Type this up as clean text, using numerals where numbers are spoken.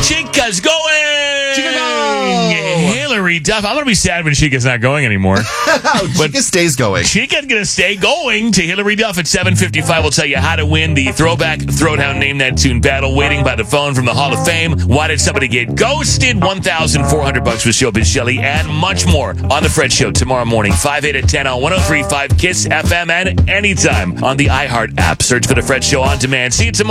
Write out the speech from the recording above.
Chica's going! Chica go! Hillary Duff. I'm going to be sad when Chica's not going anymore. Chica stays going. Chica's going to stay going to Hillary Duff at 7:55. We'll tell you how to win the Throwback Throwdown Name That Tune battle. Waiting by the phone from the Hall of Fame. Why did somebody get ghosted? $1,400 with Showbiz Shelley and much more on The Fred Show tomorrow morning, 5, 8, and 10 on 103.5 KISS FM and anytime on the iHeart app. Search for The Fred Show on demand. See you tomorrow.